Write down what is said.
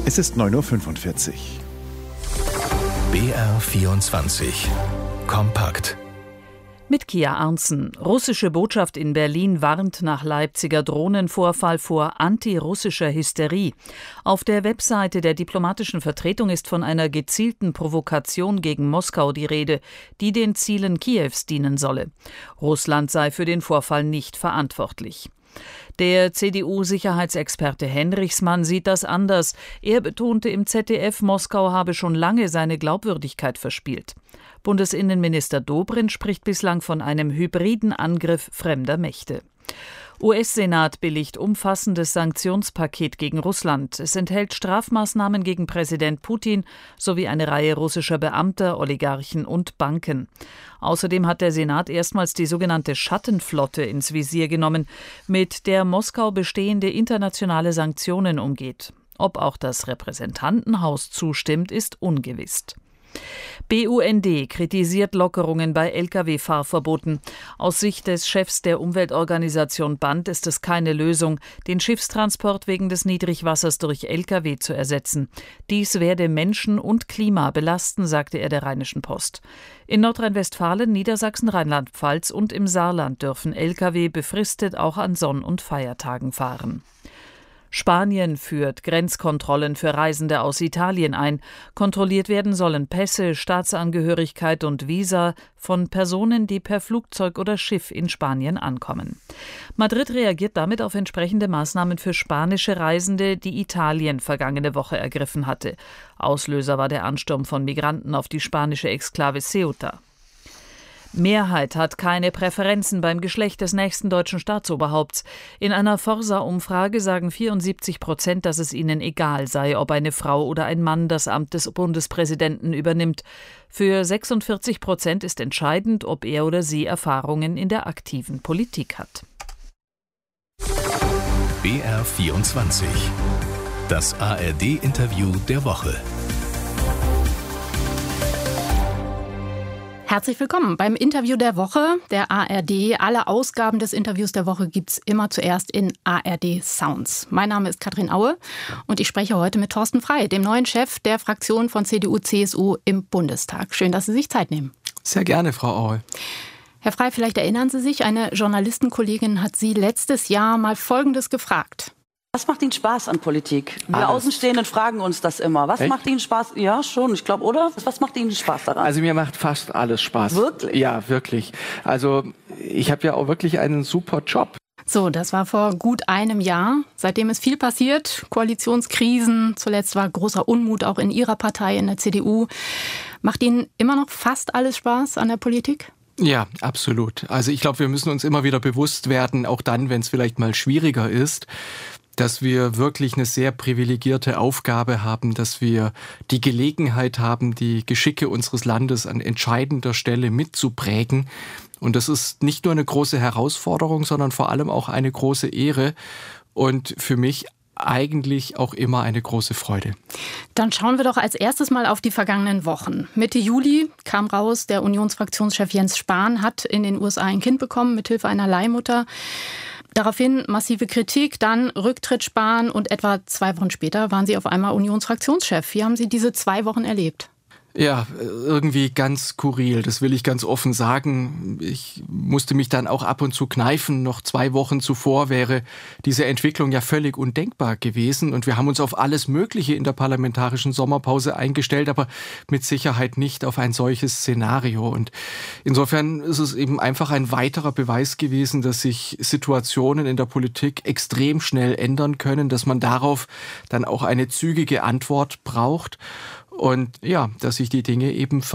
Es ist 9:45 Uhr. BR24 Kompakt. Mit Kia Arntzen. Russische Botschaft in Berlin warnt nach Leipziger Drohnenvorfall vor antirussischer Hysterie. Auf der Webseite der diplomatischen Vertretung ist von einer gezielten Provokation gegen Moskau die Rede, die den Zielen Kiews dienen solle. Russland sei für den Vorfall nicht verantwortlich. Der CDU-Sicherheitsexperte Henrichsmann sieht das anders. Er betonte im ZDF, Moskau habe schon lange seine Glaubwürdigkeit verspielt. Bundesinnenminister Dobrindt spricht bislang von einem hybriden Angriff fremder Mächte. US-Senat billigt umfassendes Sanktionspaket gegen Russland. Es enthält Strafmaßnahmen gegen Präsident Putin sowie eine Reihe russischer Beamter, Oligarchen und Banken. Außerdem hat der Senat erstmals die sogenannte Schattenflotte ins Visier genommen, mit der Moskau bestehende internationale Sanktionen umgeht. Ob auch das Repräsentantenhaus zustimmt, ist ungewiss. BUND kritisiert Lockerungen bei Lkw-Fahrverboten. Aus Sicht des Chefs der Umweltorganisation BAND ist es keine Lösung, den Schiffstransport wegen des Niedrigwassers durch Lkw zu ersetzen. Dies werde Menschen und Klima belasten, sagte er der Rheinischen Post. In Nordrhein-Westfalen, Niedersachsen, Rheinland-Pfalz und im Saarland dürfen Lkw befristet auch an Sonn- und Feiertagen fahren. Spanien führt Grenzkontrollen für Reisende aus Italien ein. Kontrolliert werden sollen Pässe, Staatsangehörigkeit und Visa von Personen, die per Flugzeug oder Schiff in Spanien ankommen. Madrid reagiert damit auf entsprechende Maßnahmen für spanische Reisende, die Italien vergangene Woche ergriffen hatte. Auslöser war der Ansturm von Migranten auf die spanische Exklave Ceuta. Mehrheit hat keine Präferenzen beim Geschlecht des nächsten deutschen Staatsoberhaupts. In einer Forsa-Umfrage sagen 74%, dass es ihnen egal sei, ob eine Frau oder ein Mann das Amt des Bundespräsidenten übernimmt. Für 46% ist entscheidend, ob er oder sie Erfahrungen in der aktiven Politik hat. BR24 Das ARD-Interview der Woche. Herzlich willkommen beim Interview der Woche der ARD. Alle Ausgaben des Interviews der Woche gibt's immer zuerst in ARD Sounds. Mein Name ist Katrin Aue und ich spreche heute mit Thorsten Frey, dem neuen Chef der Fraktion von CDU/CSU im Bundestag. Schön, dass Sie sich Zeit nehmen. Sehr gerne, Frau Aue. Herr Frey, vielleicht erinnern Sie sich, eine Journalistenkollegin hat Sie letztes Jahr mal Folgendes gefragt. Was macht Ihnen Spaß an Politik? Wir Außenstehenden fragen uns das immer. Was macht Ihnen Spaß? Ja, schon, ich glaube, oder? Was macht Ihnen Spaß daran? Also mir macht fast alles Spaß. Wirklich? Ja, wirklich. Also ich habe ja auch wirklich einen super Job. So, das war vor gut einem Jahr. Seitdem ist viel passiert. Koalitionskrisen. Zuletzt war großer Unmut auch in Ihrer Partei, in der CDU. Macht Ihnen immer noch fast alles Spaß an der Politik? Ja, absolut. Also ich glaube, wir müssen uns immer wieder bewusst werden, auch dann, wenn es vielleicht mal schwieriger ist, dass wir wirklich eine sehr privilegierte Aufgabe haben, dass wir die Gelegenheit haben, die Geschicke unseres Landes an entscheidender Stelle mitzuprägen. Und das ist nicht nur eine große Herausforderung, sondern vor allem auch eine große Ehre und für mich eigentlich auch immer eine große Freude. Dann schauen wir doch als erstes mal auf die vergangenen Wochen. Mitte Juli kam raus, der Unionsfraktionschef Jens Spahn hat in den USA ein Kind bekommen, mithilfe einer Leihmutter. Daraufhin massive Kritik, dann Rücktritt Spahn und etwa 2 Wochen später waren Sie auf einmal Unionsfraktionschef. Wie haben Sie diese 2 Wochen erlebt? Ja, irgendwie ganz skurril, das will ich ganz offen sagen. Ich musste mich dann auch ab und zu kneifen. Noch 2 Wochen zuvor wäre diese Entwicklung ja völlig undenkbar gewesen. Und wir haben uns auf alles Mögliche in der parlamentarischen Sommerpause eingestellt, aber mit Sicherheit nicht auf ein solches Szenario. Und insofern ist es eben einfach ein weiterer Beweis gewesen, dass sich Situationen in der Politik extrem schnell ändern können, dass man darauf dann auch eine zügige Antwort braucht. Und ja, dass sich die Dinge eben